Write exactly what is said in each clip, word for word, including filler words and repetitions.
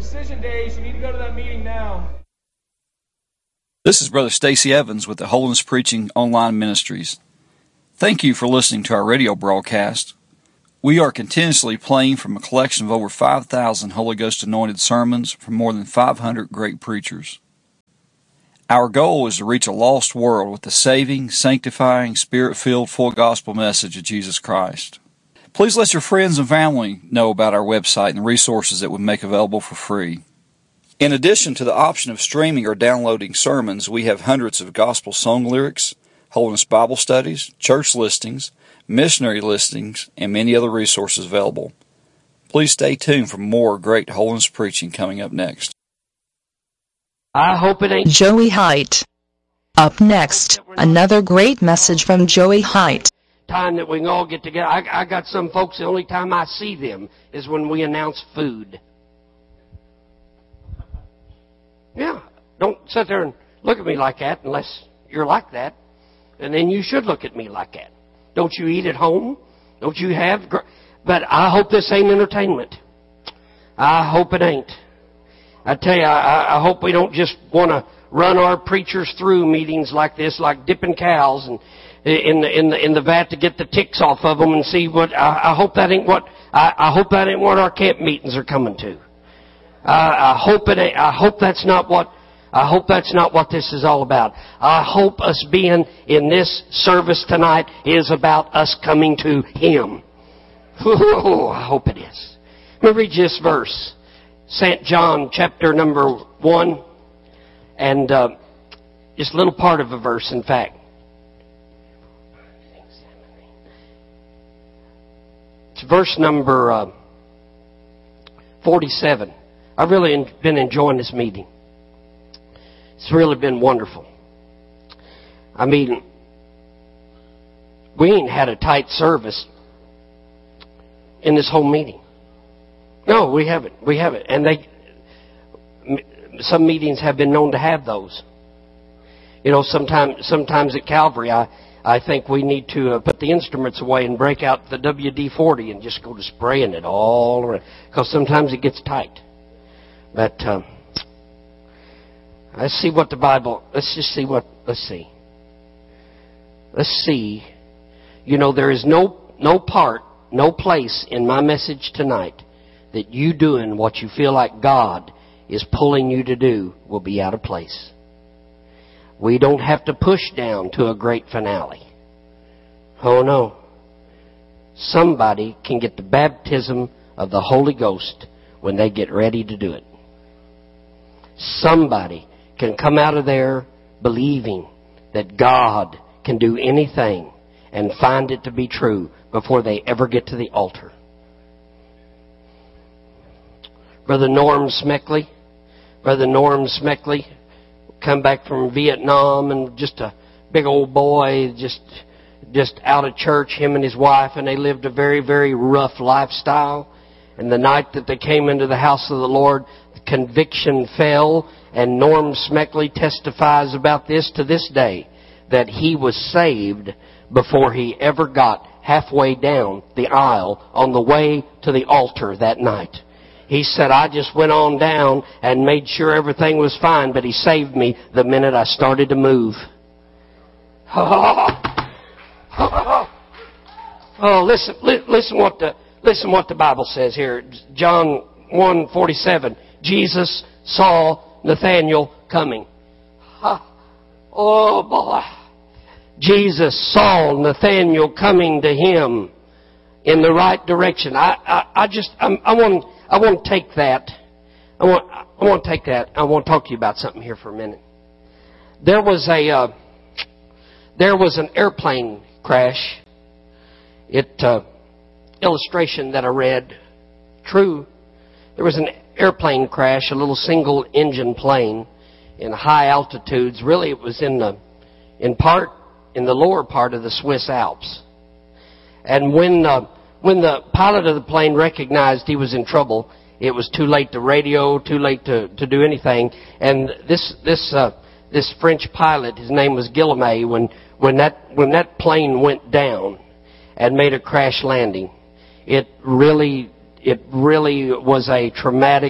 Decision days, you need to go to that meeting now. This is Brother Stacy Evans with the Holiness Preaching Online Ministries. Thank you for listening to our radio broadcast. We are continuously playing from a collection of over five thousand Holy Ghost anointed sermons from more than five hundred great preachers. Our goal is to reach a lost world with the saving, sanctifying, spirit-filled, full gospel message of Jesus Christ. Please let your friends and family know about our website and the resources that we make available for free. In addition to the option of streaming or downloading sermons, we have hundreds of gospel song lyrics, Holiness Bible studies, church listings, missionary listings, and many other resources available. Please stay tuned for more great holiness preaching coming up next. I hope it ain't Joey Height. Up next, another great message from Joey Height. Time that we can all get together. I, I got some folks, the only time I see them is when we announce food. Yeah, don't sit there and look at me like that unless you're like that. And then you should look at me like that. Don't you eat at home? Don't you have... Gr- but I hope this ain't entertainment. I hope it ain't. I tell you, I, I hope we don't just want to run our preachers through meetings like this, like dipping cows and in the in the in the vat to get the ticks off of them and see what. I, I hope that ain't what. I, I hope that ain't what our camp meetings are coming to. I, I hope it. Ain't, I hope that's not what. I hope that's not what this is all about. I hope us being in this service tonight is about us coming to Him. Ooh, I hope it is. Let me read this verse. Saint John chapter number one, and uh, just a little part of a verse, in fact. It's verse number uh, forty-seven. I've really been enjoying this meeting. It's really been wonderful. I mean, we ain't had a tight service in this whole meeting. No, we haven't. We haven't. And they, some meetings have been known to have those. You know, sometimes, sometimes at Calvary, I, I think we need to uh, put the instruments away and break out the W D forty and just go to spraying it all around. Because sometimes it gets tight. But um, let's see what the Bible. Let's just see what. Let's see. Let's see. You know, there is no no part, no place in my message tonight that you doing what you feel like God is pulling you to do will be out of place. We don't have to push down to a great finale. Oh no. Somebody can get the baptism of the Holy Ghost when they get ready to do it. Somebody can come out of there believing that God can do anything and find it to be true before they ever get to the altar. Brother Norm Smeckley, Brother Norm Smeckley, come back from Vietnam and just a big old boy, just just out of church, him and his wife, and they lived a very, very rough lifestyle. And the night that they came into the house of the Lord, conviction fell, and Norm Smeckley testifies about this to this day, that he was saved before he ever got halfway down the aisle on the way to the altar that night. He said, I just went on down and made sure everything was fine, but He saved me the minute I started to move. Oh, oh listen, listen what the listen what the Bible says here. John one forty-seven. Jesus saw Nathanael coming. Oh boy. Jesus saw Nathanael coming to him in the right direction. I, I, I just, I'm, I want, I want to take that. I want, I want to take that. I want to talk to you about something here for a minute. There was a, uh, there was an airplane crash. It, uh, illustration that I read, true. There was an airplane crash, a little single engine plane in high altitudes. Really, it was in the, in part, in the lower part of the Swiss Alps. And when uh, when the pilot of the plane recognized he was in trouble, it was too late to radio, too late to, to do anything. And this this uh, this French pilot, his name was Guillaume, when when that when that plane went down and made a crash landing, it really it really was a traumatic,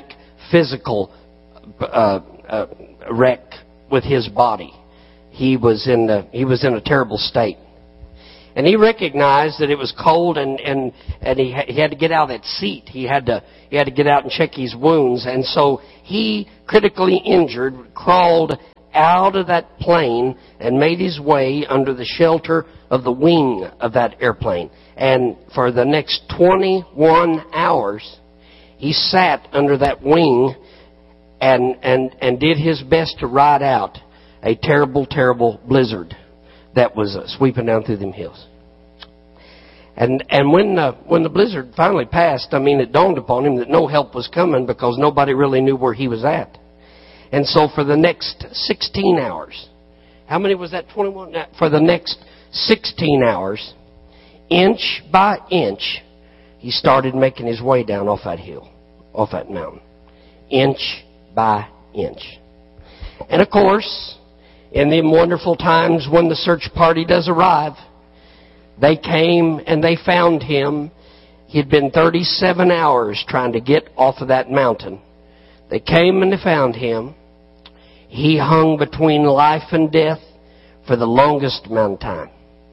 physical uh, uh, wreck with his body. He was in the, he was in a terrible state. And he recognized that it was cold, and, and, and he, ha- he had to get out of that seat. He had to, he had to get out and check his wounds. And so he, critically injured, crawled out of that plane and made his way under the shelter of the wing of that airplane. And for the next twenty-one hours, he sat under that wing and, and, and did his best to ride out a terrible, terrible blizzard that was uh, sweeping down through them hills. And and when uh, when the blizzard finally passed, I mean, it dawned upon him that no help was coming because nobody really knew where he was at. And so for the next sixteen hours, how many was that? twenty-one? For the next sixteen hours, inch by inch, he started making his way down off that hill, off that mountain. Inch by inch. And of course, in the wonderful times when the search party does arrive, they came and they found him. He had been thirty-seven hours trying to get off of that mountain. They came and they found him. He hung between life and death for the longest amount of time.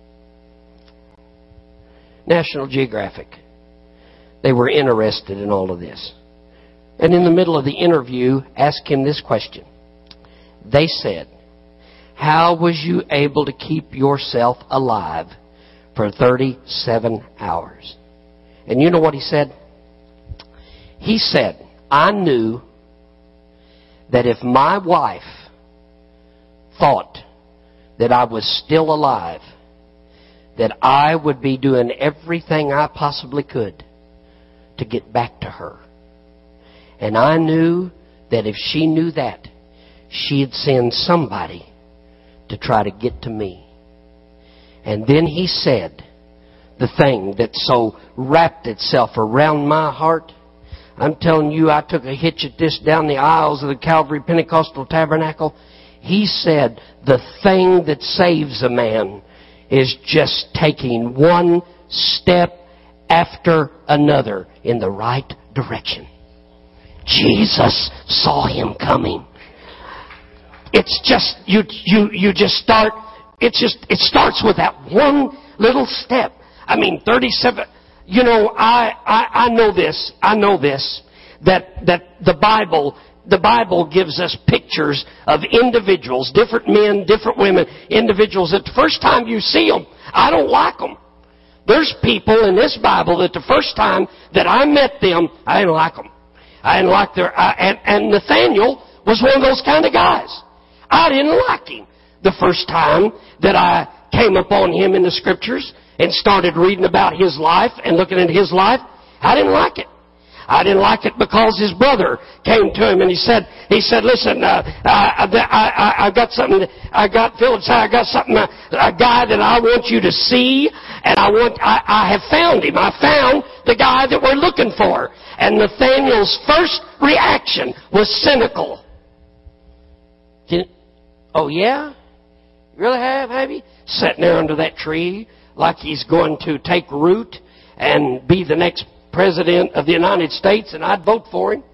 National Geographic, they were interested in all of this. And in the middle of the interview, asked him this question. They said, "How was you able to keep yourself alive for thirty-seven hours?" And you know what he said? He said, "I knew that if my wife thought that I was still alive, that I would be doing everything I possibly could to get back to her. And I knew that if she knew that, she'd send somebody to try to get to me." And then he said the thing that so wrapped itself around my heart. I'm telling you, I took a hitch at this down the aisles of the Calvary Pentecostal Tabernacle. He said, the thing that saves a man is just taking one step after another in the right direction. Jesus saw him coming. It's just, you, you, you just start, it's just, it starts with that one little step. I mean, thirty-seven, you know, I, I, I know this, I know this, that, that the Bible, the Bible gives us pictures of individuals, different men, different women, individuals that the first time you see them, I don't like them. There's people in this Bible that the first time that I met them, I didn't like them. I didn't like their, I, and, and Nathaniel was one of those kind of guys. I didn't like him the first time that I came upon him in the Scriptures and started reading about his life and looking at his life. I didn't like it. I didn't like it because his brother came to him and he said, he said, listen, uh, I, I, I, I got something, I got, Philip said, I got something, a, a guy that I want you to see, and I want, I, I have found him. I found the guy that we're looking for. And Nathaniel's first reaction was cynical. Can, oh yeah? You really have, have you? Sitting there under that tree like he's going to take root and be the next President of the United States, and I'd vote for him.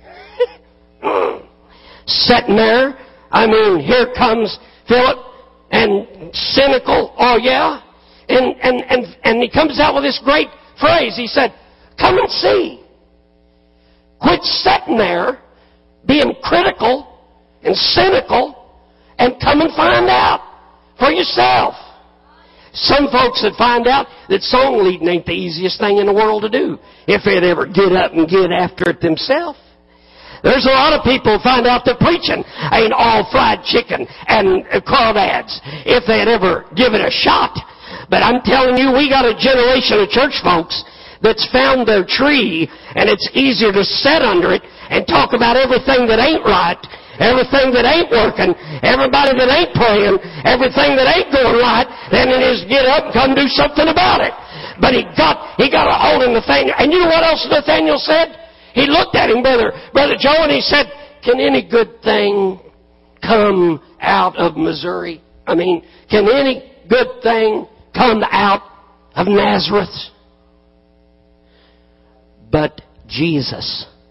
Sitting there, I mean, here comes Philip, and cynical, oh yeah? And, and, and, and he comes out with this great phrase. He said, come and see. Quit sitting there being critical and cynical and come and find out for yourself. Some folks that find out that song leading ain't the easiest thing in the world to do if they'd ever get up and get after it themselves. There's a lot of people who find out that preaching ain't all fried chicken and crawdads if they'd ever give it a shot. But I'm telling you, we got a generation of church folks that's found their tree, and it's easier to sit under it and talk about everything that ain't right, everything that ain't working, everybody that ain't praying, everything that ain't going right, than it is to get up and come do something about it. But he got, he got a hold of Nathaniel. And you know what else Nathaniel said? He looked at him, Brother, Brother Joe, and he said, can any good thing come out of Missouri? I mean, can any good thing come out of Nazareth? But Jesus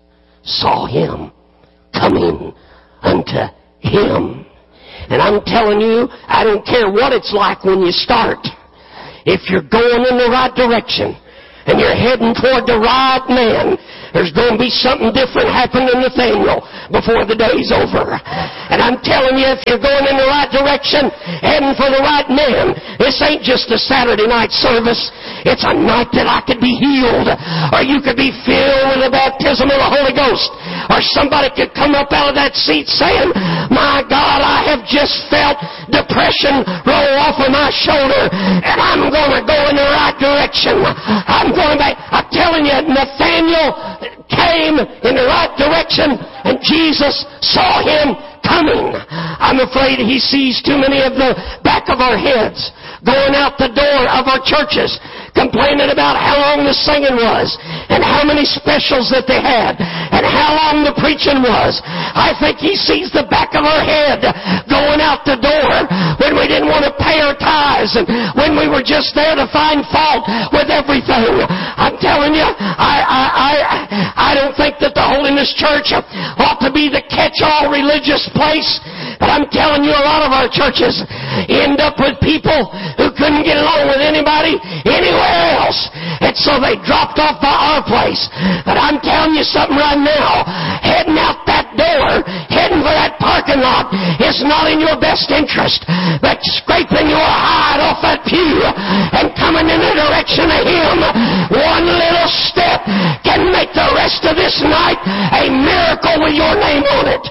saw him coming unto him. And I'm telling you, I don't care what it's like when you start. If you're going in the right direction and you're heading toward the right man, there's going to be something different happen to Nathaniel before the day's over. And I'm telling you, if you're going in the right direction, heading for the right man, this ain't just a Saturday night service. It's a night that I could be healed, or you could be filled with the baptism of the Holy Ghost, or somebody could come up out of that seat saying, my God, I have just felt depression roll off of my shoulder, and I'm going to go in the right direction. I'm going back. I'm telling you, Nathaniel came in the right direction, and Jesus saw him coming. I'm afraid he sees too many of the back of our heads going out the door of our churches, complaining about how long the singing was, and how many specials that they had, and how long the preaching was. I think he sees the back of our head going out the door when we didn't want to pay our tithes, and when we were just there to find fault with everything. I'm telling you, I, I, I, I don't think that the Holiness Church ought to be the catch-all religious place, but I'm telling you, a lot of our churches end up with people who couldn't get along with anybody anywhere else, and so they dropped off by our place. But I'm telling you something right now, heading out that door, heading for that parking lot, is not in your best interest, but scraping your hide off that pew and coming in the direction of him, one little step can make the rest of this night a miracle with your name on it.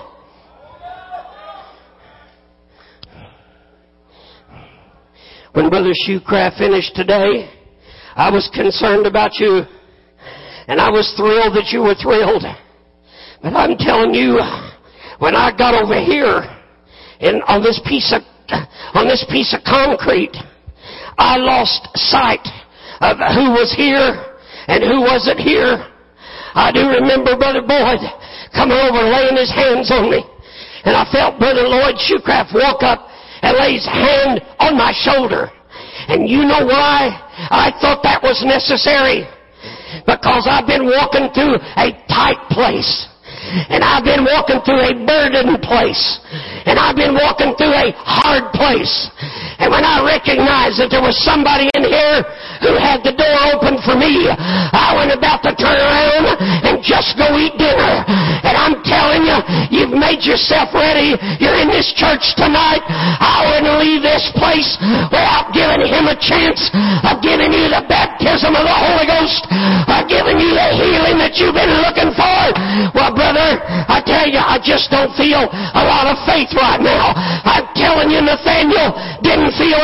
When Brother Shoecraft finished today, I was concerned about you, and I was thrilled that you were thrilled. But I'm telling you, when I got over here and on this piece of on this piece of concrete, I lost sight of who was here and who wasn't here. I do remember Brother Boyd coming over and laying his hands on me, and I felt Brother Lloyd Shoecraft walk up and lay his hand on my shoulder. And you know why I thought that was necessary? Because I've been walking through a tight place, and I've been walking through a burdened place, and I've been walking through a hard place. And when I recognized that there was somebody in here who had the door open for me, I went about to turn around and just go eat dinner. And I'm telling you, you've made yourself ready. You're in this church tonight. I wouldn't leave this place without giving him a chance of giving you the baptism of the Holy Ghost, of giving you the healing that you've been looking for. Well, brother, I tell you, I just don't feel a lot of faith right now. I'm telling you, Nathaniel didn't feel